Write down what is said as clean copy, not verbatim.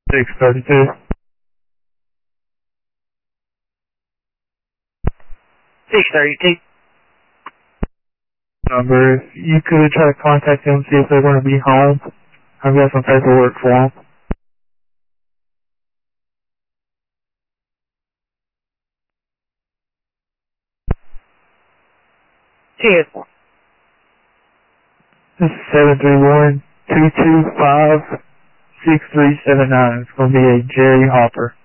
632. 632. Number, if you could try to contact them, see if they're going to be home. I've got some paperwork for them. Cheers. This is 731-225-6379. It's going to be a Jerry Hopper.